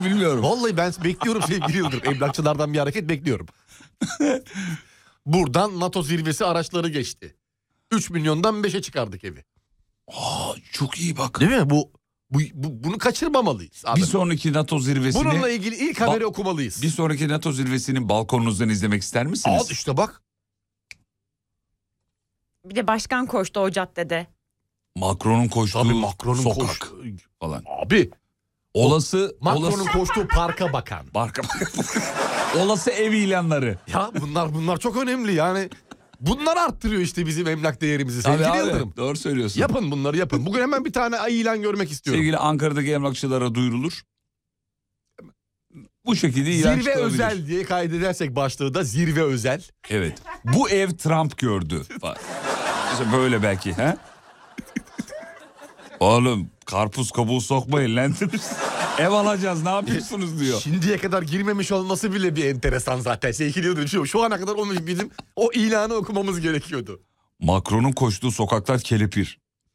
Bilmiyorum. Vallahi ben bekliyorum sevgili Yıldırım. Emlakçılardan bir hareket bekliyorum. Buradan NATO zirvesi araçları geçti. 3 milyondan 5'e çıkardık evi. Çok iyi bak. Değil mi? Bunu kaçırmamalıyız. Abi. Bir sonraki NATO zirvesini... Bununla ilgili ilk haberi okumalıyız. Bir sonraki NATO zirvesini balkonunuzdan izlemek ister misiniz? Al işte bak. Bir de başkan koştu o caddede. Macron'un koştuğu Macron'un sokak falan. Abi. Macron'un koştuğu parka bakan. Olası ev ilanları. Ya bunlar çok önemli yani. Bunlar arttırıyor işte bizim emlak değerimizi sevgili Yıldırım. Doğru söylüyorsun. Yapın bunları yapın. Bugün hemen bir tane ilan görmek istiyorum. Sevgili Ankara'daki emlakçılara duyurulur. Bu şekilde ilan Zirve çıkabilir. özel diye kaydedersek başlığı da zirve özel. Evet. Bu ev Trump gördü. İşte böyle belki. He? Oğlum karpuz kabuğu sokmayın lan. Ev alacağız ne yapıyorsunuz diyor. Şimdiye kadar girmemiş olması bile bir enteresan zaten. Sevgili Yıldırım şu ana kadar bizim o ilanı okumamız gerekiyordu. Macron'un koştuğu sokaklar kelepir.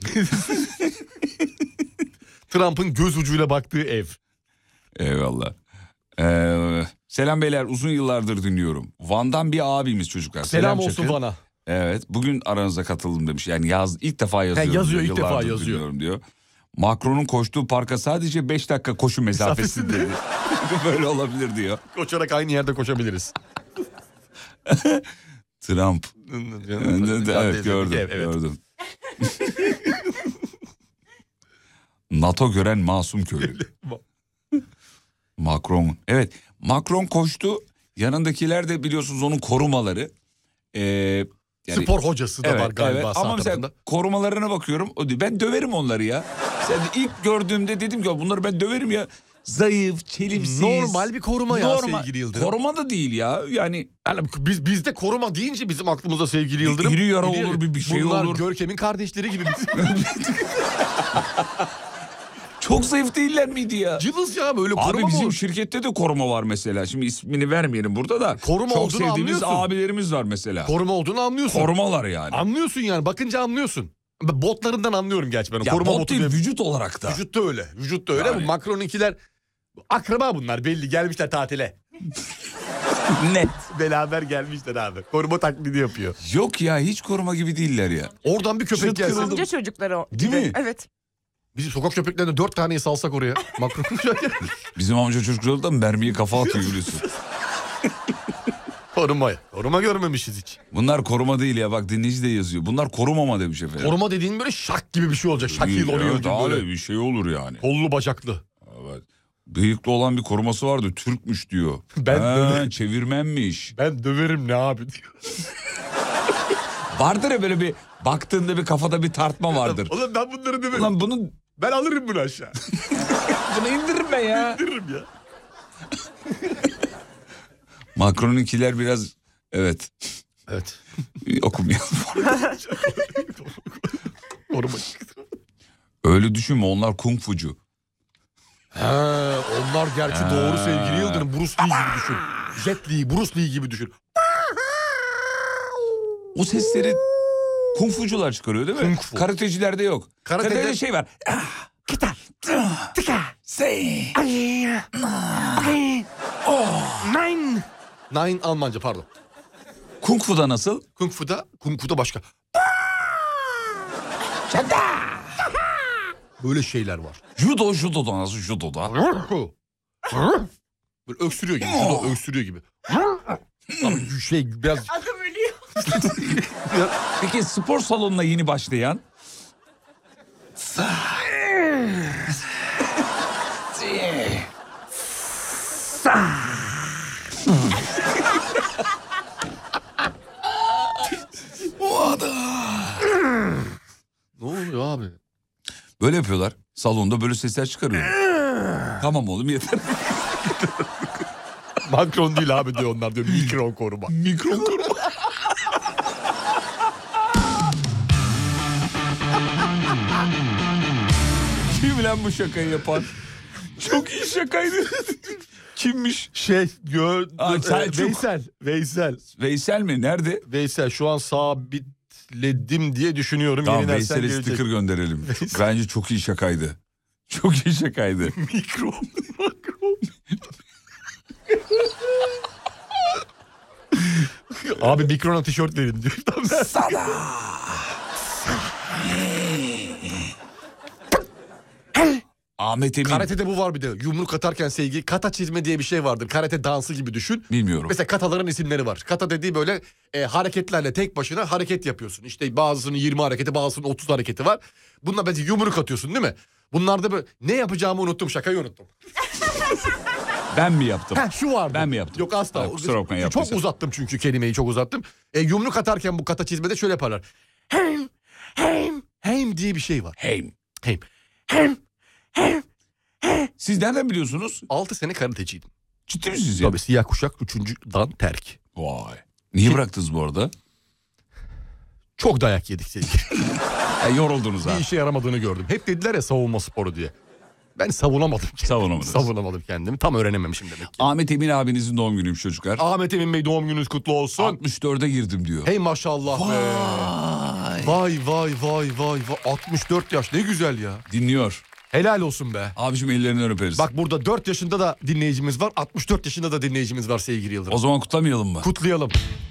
Trump'ın göz ucuyla baktığı ev. Eyvallah. Selam beyler, uzun yıllardır dinliyorum. Van'dan bir abimiz çocuklar. Selam olsun Çakır. Van'a. Evet, bugün aranıza katıldım demiş. Yani ilk defa yazıyorum. Yazıyor diyor. ilk defa Yıllardır yazıyor. dinliyorum diyor. Macron'un koştuğu parka sadece 5 dakika koşu mesafesinde. Böyle olabilir diyor. Koşarak aynı yerde koşabiliriz. Trump. Evet gördüm. Evet. Gördüm. NATO gören masum köylü. Macron. Evet, Macron koştu. Yanındakiler de biliyorsunuz onun korumaları. Yani, spor hocası da var galiba. Evet. Ama mesela korumalarına bakıyorum. Ben döverim onları ya. İlk gördüğümde dedim ki bunları ben döverim ya. Zayıf, çelimsiz. Normal bir koruma ya sevgili Yıldırım. Koruma da değil ya. Yani bizde koruma deyince bizim aklımıza sevgili Yıldırım. İri yara olur bir şey bunlar olur. Bunlar Görkem'in kardeşleri gibi. Çok zayıf değiller miydi ya? Cılız ya böyle koruma. Abi bizim şirkette de koruma var mesela. Şimdi ismini vermeyelim burada da. Koruma çok olduğunu sevdiğimiz anlıyorsun. abilerimiz var mesela. Koruma olduğunu anlıyorsun. Korumalar yani. Anlıyorsun yani bakınca anlıyorsun. Botlarından anlıyorum gerçi ben. Ya koruma bot botu değil diye. vücut olarak da. Vücutta öyle. Vücutta öyle. Yani. Bu Macron'unkiler akraba bunlar belli gelmişler tatile. Net. Beraber gelmişler abi. Koruma taklidi yapıyor. Yok ya hiç koruma gibi değiller ya. Oradan bir köpek gelsin. Amca çocukları o. Değil mi? Evet. Bizim sokak köpeklerine 4 taneyi salsak oraya. Macron. Bizim amca çocukları da mermiyi kafa atıyor biliyorsun. Koruma görmemişiz hiç. Bunlar koruma değil ya bak dinleyici de yazıyor. Bunlar korumama demiş efendim. Koruma dediğin böyle şak gibi bir şey olacak. Şakil oluyor Evet, gibi böyle. bir şey olur yani. Kollu bacaklı. Evet. Bıyıklı olan bir koruması vardı. Türkmüş diyor. Çevirmenmiş. Ben döverim ne abi diyor. Vardır ya böyle bir baktığında bir kafada bir tartma vardır. Oğlum ben bunları döverim. Ulan bunu... Ben alırım bunu aşağı. Bunu indiririm ben ya. İndiririm ya. Macron'unkiler biraz... Evet. Evet. Okumayalım. Koruma. Öyle düşünme onlar kung fucu. Onlar gerçi doğru sevgili Yıldırım. Bruce Lee gibi düşün. Jet Li, Bruce Lee gibi düşün. O sesleri kung fucular çıkarıyor değil mi? Kung fu. Karatecilerde yok. Karatede şey var. Nine Almanca pardon. Kung fu'da nasıl? Kung Fu'da başka. Böyle şeyler var. Judo'da nasıl judo'da? Böyle öksürüyor gibi. Judo öksürüyor gibi. Ama şey biraz... Adam ölüyor. Peki spor salonuna yeni başlayan? Ne oluyor abi? Böyle yapıyorlar. Salonda böyle sesler çıkarıyor. Tamam oğlum yeter. Macron değil abi diyor onlar diyor. Mikron koruma. Mikron koruma. Kim lan bu şakayı yapan? Çok iyi şakaydı. Kimmiş? Veysel. Veysel mi? Nerede? Veysel şu an sabitledim diye düşünüyorum. Tamam Yeni Veysel'e sticker gönderelim. Bence çok iyi şakaydı. Çok iyi şakaydı. Mikro. Abi mikrona tişört verin diyor. Sana. Ahmet Emin. Karate'de bu var bir de. Yumruk atarken sevgi. Kata çizme diye bir şey vardır. Karate dansı gibi düşün. Bilmiyorum. Mesela kataların isimleri var. Kata dediği böyle hareketlerle tek başına hareket yapıyorsun. İşte bazısının 20 hareketi, bazısının 30 hareketi var. Bununla mesela yumruk atıyorsun değil mi? Bunlarda böyle ne yapacağımı unuttum. Şakayı unuttum. Ben mi yaptım? Şu vardı. Ben mi yaptım? Yok asla. Ha, kusura bakmayın, Çok yaptıysam. uzattım çünkü kelimeyi çok uzattım. Yumruk atarken bu kata çizmede şöyle yaparlar. Hem diye bir şey var. Hey. Hem. Siz nereden biliyorsunuz? 6 sene karateciydim. Ciddi misiniz ya? Tabii siyah kuşak 3. dan terk. Vay. Niye bıraktınız bu arada? Çok dayak yedik sevgili. Yoruldunuz ha. Bir işe yaramadığını gördüm. Hep dediler ya savunma sporu diye. Ben savunamadım. Savunamadınız. Savunamadım kendimi. Tam öğrenememişim demek ki. Ahmet Emin abinizin doğum günüymüş çocuklar. Ahmet Emin Bey doğum gününüz kutlu olsun. 64'e girdim diyor. Hey maşallah be. Vay. Vay. 64 yaş ne güzel ya. Dinliyor. Helal olsun be. Abicim ellerinden öperiz. Bak burada 4 yaşında da dinleyicimiz var. 64 yaşında da dinleyicimiz var sevgili Yıldırım. O zaman kutlamayalım mı? Kutlayalım.